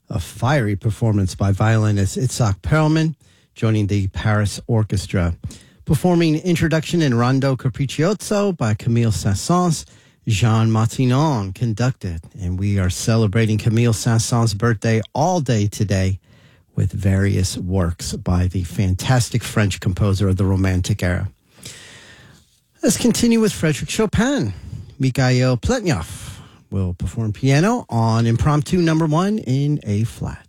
A fiery performance by violinist Itzhak Perlman, joining the Paris Orchestra. Performing Introduction in Rondo Capriccioso by Camille Saint-Saëns, Jean Martinon conducted. And we are celebrating Camille Saint-Saëns' birthday all day today with various works by the fantastic French composer of the Romantic era. Let's continue with Frédéric Chopin. Mikhail Pletnyov will perform piano on Impromptu No. 1 in A flat.